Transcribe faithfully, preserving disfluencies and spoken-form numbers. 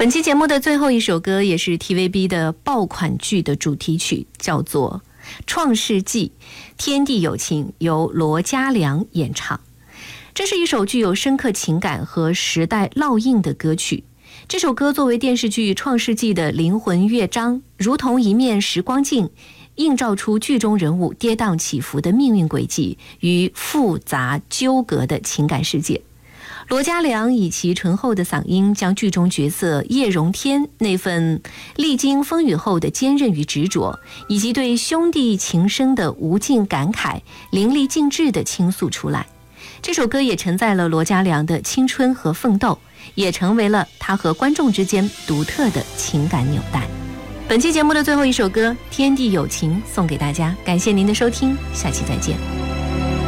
本期节目的最后一首歌也是 T V B 的爆款剧的主题曲，叫做《创世纪》，天地有情，由罗嘉良演唱。这是一首具有深刻情感和时代烙印的歌曲。这首歌作为电视剧《创世纪》的灵魂乐章，如同一面时光镜，映照出剧中人物跌宕起伏的命运轨迹与复杂纠葛的情感世界。罗嘉良以其醇厚的嗓音，将剧中角色叶荣添那份历经风雨后的坚韧与执着，以及对兄弟情深的无尽感慨，淋漓尽致地倾诉出来。这首歌也承载了罗嘉良的青春和奋斗，也成为了他和观众之间独特的情感纽带。本期节目的最后一首歌《天地有情》送给大家，感谢您的收听，下期再见。